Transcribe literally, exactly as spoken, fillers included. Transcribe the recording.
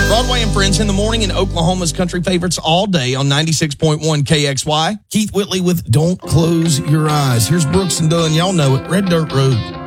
Broadway and Friends in the morning in Oklahoma's country favorites all day on ninety-six point one K X Y. Keith Whitley with Don't Close Your Eyes. Here's Brooks and Dunn. Y'all know it. Red Dirt Road.